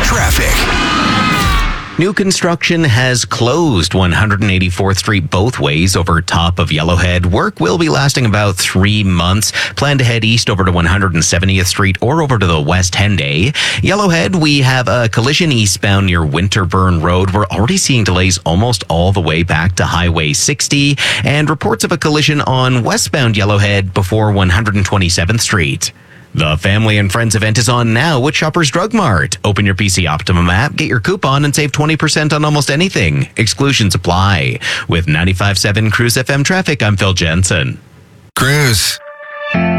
Traffic. New construction has closed 184th Street both ways over top of Yellowhead. Work will be lasting about 3 months. Plan to head east over to 170th Street or over to the West Henday. Yellowhead, we have a collision eastbound near Winterburn Road. We're already seeing delays almost all the way back to Highway 60 and reports of a collision on westbound Yellowhead before 127th Street. The Family and Friends event is on now at Shoppers Drug Mart. Open your PC Optimum app, get your coupon, and save 20% on almost anything. Exclusions apply. With 95.7 Cruise FM traffic, I'm Phil Jensen. Cruise.